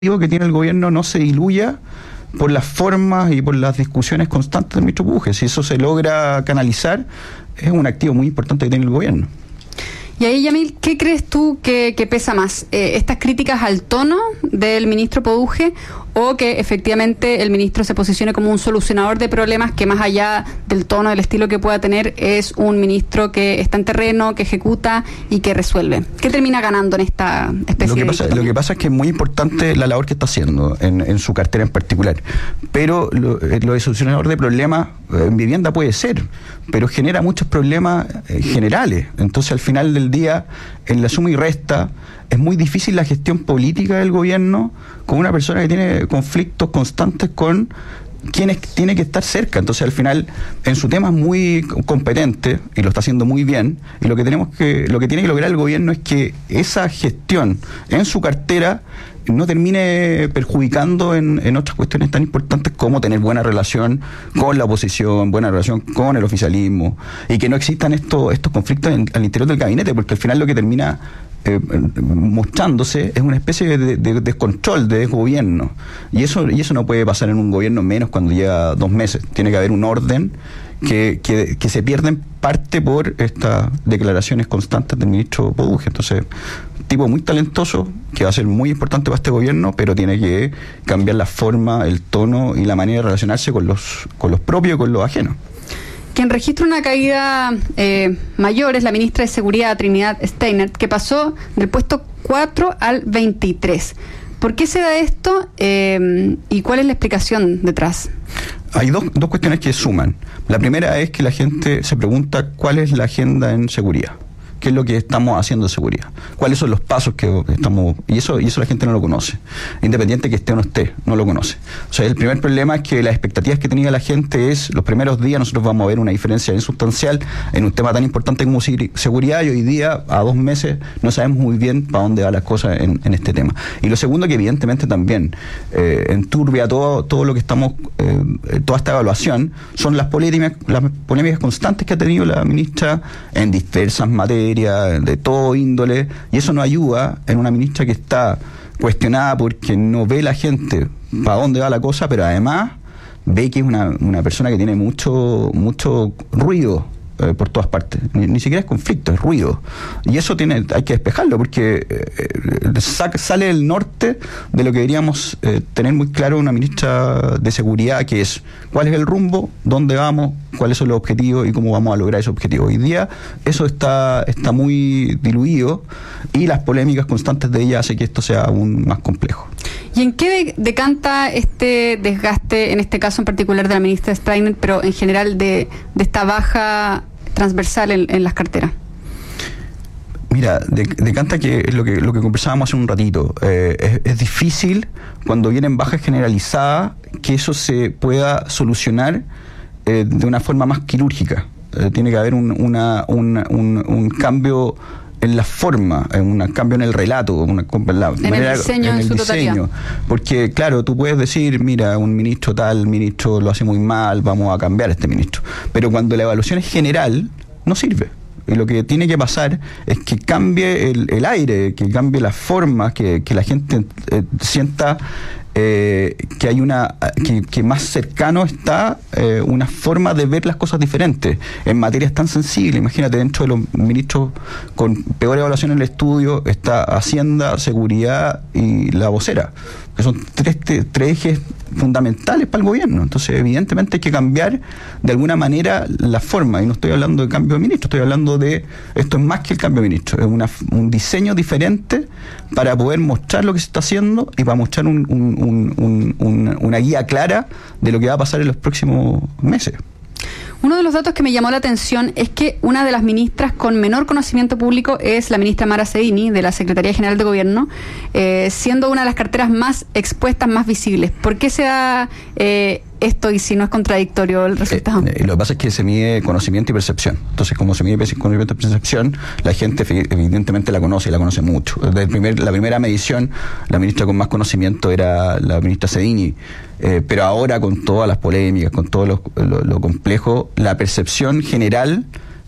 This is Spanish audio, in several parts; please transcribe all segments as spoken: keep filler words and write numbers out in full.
que tiene el gobierno no se diluya por las formas y por las discusiones constantes del ministro Pugue. Si eso se logra canalizar, es un activo muy importante que tiene el gobierno. Y ahí, Yamil, ¿qué crees tú que, que pesa más? Eh, ¿Estas críticas al tono del ministro Poduje o que efectivamente el ministro se posicione como un solucionador de problemas que más allá del tono, del estilo que pueda tener, es un ministro que está en terreno, que ejecuta y que resuelve? ¿Qué termina ganando en esta especie lo que de pasa, Lo que pasa es que es muy importante la labor que está haciendo en, en su cartera en particular. Pero lo, lo de solucionador de problemas en vivienda puede ser, pero genera muchos problemas eh, generales. Entonces, al final del día, en la suma y resta, es muy difícil la gestión política del gobierno con una persona que tiene conflictos constantes con quienes tiene que estar cerca. Entonces, al final, en su tema es muy competente y lo está haciendo muy bien, y lo que tenemos que, lo que tiene que lograr el gobierno es que esa gestión en su cartera no termine perjudicando en, en otras cuestiones tan importantes como tener buena relación con la oposición, buena relación con el oficialismo, y que no existan estos, estos conflictos en, al interior del gabinete, porque al final lo que termina eh, mostrándose es una especie de, de descontrol, de desgobierno, y eso, y eso no puede pasar en un gobierno, menos cuando lleva dos meses. Tiene que haber un orden que, que, que se pierde en parte por estas declaraciones constantes del ministro Poduje. Entonces, tipo muy talentoso, que va a ser muy importante para este gobierno, pero tiene que cambiar la forma, el tono y la manera de relacionarse con los, con los propios y con los ajenos. Quien registra una caída eh, mayor es la ministra de Seguridad, Trinidad Steiner, que pasó del puesto cuatro al veintitrés. ¿Por qué se da esto eh, y cuál es la explicación detrás? Hay dos, dos cuestiones que suman. La primera es que la gente se pregunta cuál es la agenda en seguridad. ¿Qué es lo que estamos haciendo de seguridad? ¿Cuáles son los pasos que estamos...? Y eso y eso la gente no lo conoce. Independiente que esté o no esté, no lo conoce. O sea, el primer problema es que las expectativas que tenía la gente es, los primeros días nosotros vamos a ver una diferencia insustancial en un tema tan importante como seguridad, y hoy día, a dos meses, no sabemos muy bien para dónde van las cosas en, en este tema. Y lo segundo, que evidentemente también eh, enturbia todo, todo lo que estamos, eh, toda esta evaluación, son las polémicas, las polémicas constantes que ha tenido la ministra en diversas materias, de todo índole, y eso no ayuda en una ministra que está cuestionada porque no ve la gente para dónde va la cosa, pero además ve que es una, una persona que tiene mucho mucho ruido eh, por todas partes. Ni, ni siquiera es conflicto, es ruido. Y eso tiene hay que despejarlo, porque eh, saca, sale del norte de lo que deberíamos eh, tener muy claro una ministra de seguridad, que es cuál es el rumbo, dónde vamos, cuáles son los objetivos y cómo vamos a lograr esos objetivos. Hoy día eso está, está muy diluido, y las polémicas constantes de ella hacen que esto sea aún más complejo. ¿Y en qué decanta este desgaste, en este caso en particular de la ministra Steiner, pero en general de, de esta baja transversal en, en las carteras? Mira, decanta que es lo que lo que conversábamos hace un ratito. Eh, es, es difícil cuando vienen bajas generalizadas que eso se pueda solucionar eh, de una forma más quirúrgica. Eh, tiene que haber un, una, una, un, un cambio en la forma, en un cambio en el relato, una, la en manera, el diseño, en, en el su diseño. Totalidad. Porque, claro, tú puedes decir, mira, un ministro tal, ministro lo hace muy mal, vamos a cambiar a este ministro. Pero cuando la evaluación es general, no sirve. Y lo que tiene que pasar es que cambie el, el aire, que cambie las formas, que, que la gente eh, sienta eh, que hay una que, que más cercano está eh, una forma de ver las cosas diferentes en materias tan sensibles. Imagínate, dentro de los ministros con peor evaluación en el estudio está Hacienda, Seguridad y la vocera, que son tres, tres ejes fundamentales para el gobierno. Entonces, evidentemente hay que cambiar de alguna manera la forma, y no estoy hablando de cambio de ministro, estoy hablando de, esto es más que el cambio de ministro, es una, un diseño diferente para poder mostrar lo que se está haciendo y para mostrar un, un, un, un, un, una guía clara de lo que va a pasar en los próximos meses. Uno de los datos que me llamó la atención es que una de las ministras con menor conocimiento público es la ministra Mara Cedini, de la Secretaría General de Gobierno, eh, siendo una de las carteras más expuestas, más visibles. ¿Por qué se da eh, esto, y si no es contradictorio el resultado? Eh, eh, lo que pasa es que se mide conocimiento y percepción. Entonces, como se mide conocimiento y percepción, la gente evidentemente la conoce, y la conoce mucho. Desde el primer, la primera medición, la ministra con más conocimiento era la ministra Cedini. Eh, pero ahora, con todas las polémicas, con todo lo, lo, lo complejo, la percepción general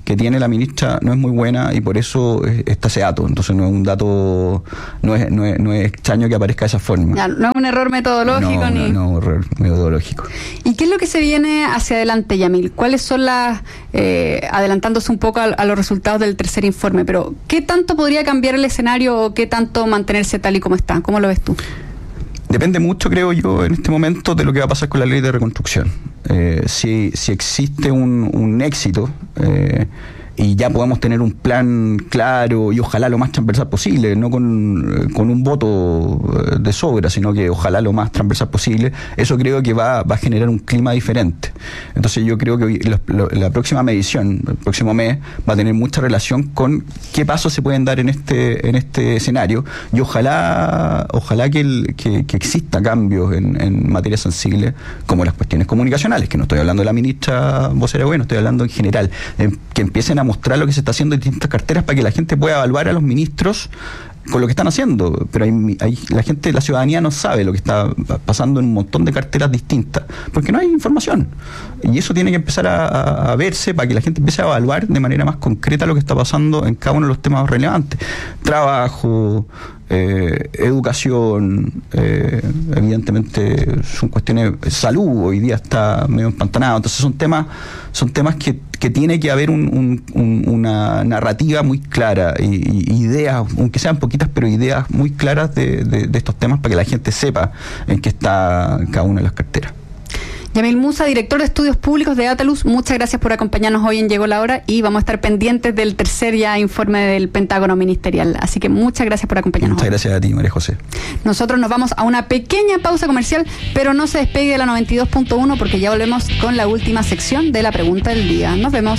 que tiene la ministra no es muy buena y por eso está ese dato. Entonces no es un dato, no es, no es, no es extraño que aparezca de esa forma. Ya, no es un error metodológico no, ni... No, no, error metodológico. ¿Y qué es lo que se viene hacia adelante, Yamil? ¿Cuáles son las, eh, adelantándose un poco a, a los resultados del tercer informe, pero qué tanto podría cambiar el escenario o qué tanto mantenerse tal y como está? ¿Cómo lo ves tú? Depende mucho, creo yo, en este momento de lo que va a pasar con la ley de reconstrucción. Eh, si, si existe un, un éxito eh, y ya podamos tener un plan claro y ojalá lo más transversal posible, no con, con un voto de sobra, sino que ojalá lo más transversal posible, eso creo que va, va a generar un clima diferente. Entonces yo creo que hoy, lo, lo, la próxima medición, el próximo mes, va a tener mucha relación con qué pasos se pueden dar en este en este escenario y ojalá ojalá que, el, que, que exista cambios en, en materia sensible como las cuestiones comunicacionales, que no estoy hablando de la ministra vocera, bueno, estoy hablando en general, eh, que empiecen a mostrar lo que se está haciendo en distintas carteras para que la gente pueda evaluar a los ministros con lo que están haciendo, pero hay, hay, la gente, la ciudadanía no sabe lo que está pasando en un montón de carteras distintas, porque no hay información, y eso tiene que empezar a, a, a verse para que la gente empiece a evaluar de manera más concreta lo que está pasando en cada uno de los temas relevantes: trabajo, eh, educación, eh, evidentemente son cuestiones, salud hoy día está medio empantanado, entonces son temas, son temas que, que tiene que haber un, un, un, una narrativa muy clara y, y ideas, aunque sean poquitas, pero ideas muy claras de, de, de estos temas para que la gente sepa en qué está cada una de las carteras. Yamil Musa, director de Estudios Públicos de Ataluz, muchas gracias por acompañarnos hoy en Llegó la Hora y vamos a estar pendientes del tercer ya informe del Pentágono Ministerial. Así que muchas gracias por acompañarnos. Muchas gracias a ti, María José. Nosotros nos vamos a una pequeña pausa comercial, pero no se despegue de la noventa y dos punto uno porque ya volvemos con la última sección de la pregunta del día. Nos vemos.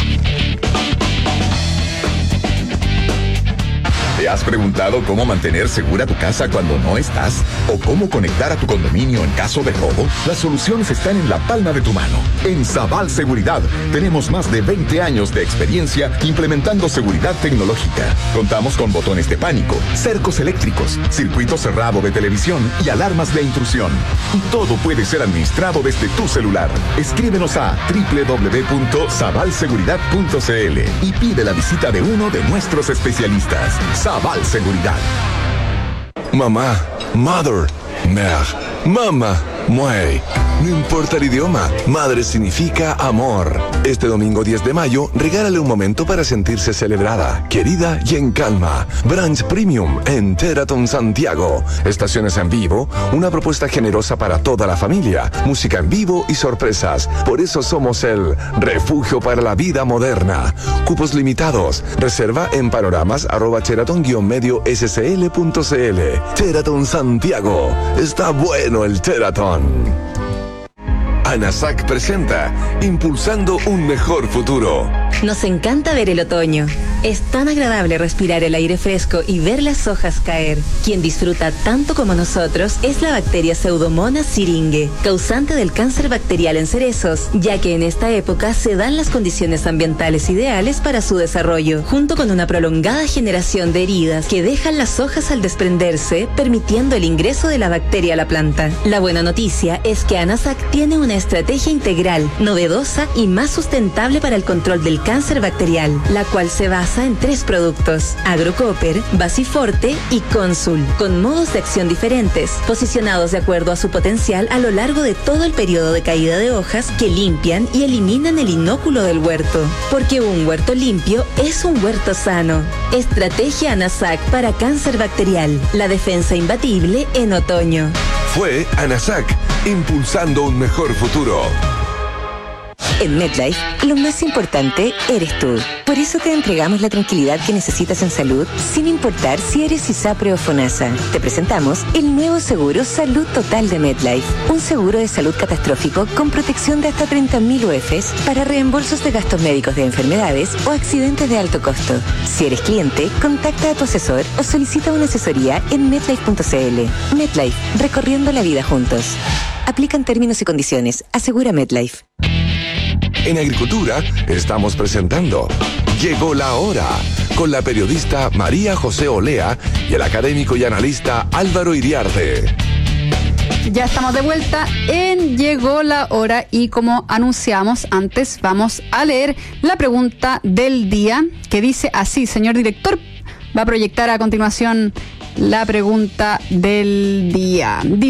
¿Te has preguntado cómo mantener segura tu casa cuando no estás? ¿O cómo conectar a tu condominio en caso de robo? Las soluciones están en la palma de tu mano. En Sabal Seguridad tenemos más de veinte años de experiencia implementando seguridad tecnológica. Contamos con botones de pánico, cercos eléctricos, circuito cerrado de televisión y alarmas de intrusión. Y todo puede ser administrado desde tu celular. Escríbenos a doble u doble u doble u punto sabal seguridad punto c l y pide la visita de uno de nuestros especialistas. Sabal Seguridad. Mamá, mother, mère, mama, muey. No importa el idioma, madre significa amor. Este domingo diez de mayo, regálale un momento para sentirse celebrada, querida y en calma. Brunch Premium en Teraton Santiago. Estaciones en vivo, una propuesta generosa para toda la familia, música en vivo y sorpresas. Por eso somos el refugio para la vida moderna. Cupos limitados. Reserva en panoramas arroba teraton guion medio scl punto cl. Teraton Santiago. Está bueno el Teraton. ANASAC presenta Impulsando un mejor futuro. Nos encanta ver el otoño. Es tan agradable respirar el aire fresco y ver las hojas caer. Quien disfruta tanto como nosotros es la bacteria Pseudomonas syringae, causante del cáncer bacterial en cerezos, ya que en esta época se dan las condiciones ambientales ideales para su desarrollo, junto con una prolongada generación de heridas que dejan las hojas al desprenderse, permitiendo el ingreso de la bacteria a la planta. La buena noticia es que ANASAC tiene una estrategia integral, novedosa y más sustentable para el control del cáncer bacterial, la cual se basa en tres productos: Agrocopper, Basiforte y Consul, con modos de acción diferentes, posicionados de acuerdo a su potencial a lo largo de todo el periodo de caída de hojas, que limpian y eliminan el inóculo del huerto. Porque un huerto limpio es un huerto sano. Estrategia ANASAC para cáncer bacterial, la defensa imbatible en otoño. Fue ANASAC, impulsando un mejor futuro. En MedLife, lo más importante eres tú. Por eso te entregamos la tranquilidad que necesitas en salud, sin importar si eres ISAPRE o FONASA. Te presentamos el nuevo seguro Salud Total de MedLife. Un seguro de salud catastrófico con protección de hasta treinta mil U Fs para reembolsos de gastos médicos de enfermedades o accidentes de alto costo. Si eres cliente, contacta a tu asesor o solicita una asesoría en medlife punto cl. MedLife, recorriendo la vida juntos. Aplican términos y condiciones. Asegura MedLife. En Agricultura estamos presentando Llegó la Hora, con la periodista María José Olea y el académico y analista Álvaro Iriarte. Ya estamos de vuelta en Llegó la Hora y como anunciamos antes, vamos a leer la pregunta del día que dice así, señor director, va a proyectar a continuación la pregunta del día.